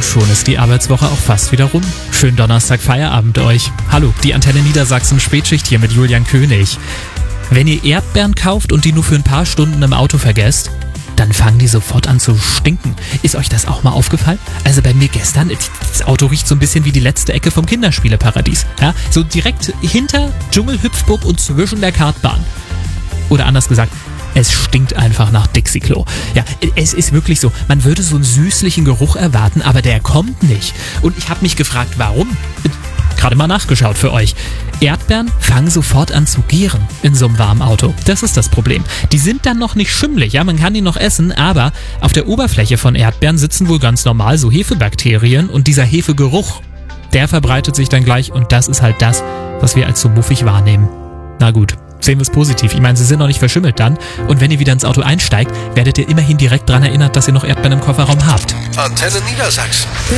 Und schon ist die Arbeitswoche auch fast wieder rum. Schönen Donnerstag Feierabend euch. Hallo, die Antenne Niedersachsen Spätschicht hier mit Julian König. Wenn ihr Erdbeeren kauft und die nur für ein paar Stunden im Auto vergesst, dann fangen die sofort an zu stinken. Ist euch das auch mal aufgefallen? Also bei mir gestern, das Auto riecht so ein bisschen wie die letzte Ecke vom Kinderspieleparadies. Ja? So direkt hinter Dschungelhüpfburg und zwischen der Kartbahn. Oder anders gesagt, es stinkt einfach nach Dixie-Klo. Ja, es ist wirklich so. Man würde so einen süßlichen Geruch erwarten, aber der kommt nicht. Und ich habe mich gefragt, warum? Gerade mal nachgeschaut für euch. Erdbeeren fangen sofort an zu gären in so einem warmen Auto. Das ist das Problem. Die sind dann noch nicht schimmelig, ja, man kann die noch essen, aber auf der Oberfläche von Erdbeeren sitzen wohl ganz normal so Hefebakterien und dieser Hefegeruch, der verbreitet sich dann gleich und das ist halt das, was wir als so muffig wahrnehmen. Na gut. Sehen wir es positiv. Ich meine, sie sind noch nicht verschimmelt dann. Und wenn ihr wieder ins Auto einsteigt, werdet ihr immerhin direkt daran erinnert, dass ihr noch Erdbeeren im Kofferraum habt. Antenne Niedersachsen.